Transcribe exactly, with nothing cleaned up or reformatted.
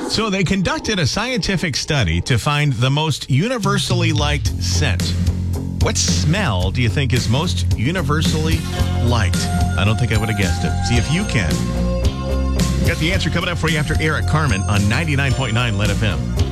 So they conducted a scientific study to find the most universally liked scent. What smell do you think is most universally liked? I don't think I would have guessed it. See if you can. Got the answer coming up for you after Eric Carmen on ninety-nine point nine L E D F M.